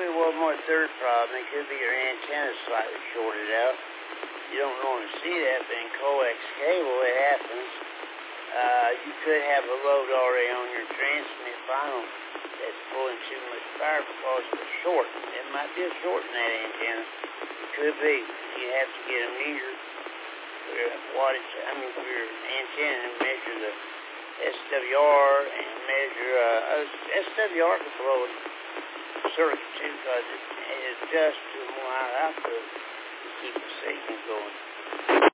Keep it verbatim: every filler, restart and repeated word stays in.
be one more third problem. It could be your antenna slightly shorted out. You don't normally see that, but in coax cable, it happens. Uh, you could have a load already on your transmit final that's pulling too much power because it's short. It might be a short in that antenna. It could be. You have to get a meter for your wattage, I mean for your antenna, and measure the S W R and measure, uh, S W R can blow a circuit too because it, it adjusts to a more higher output to keep the signal going.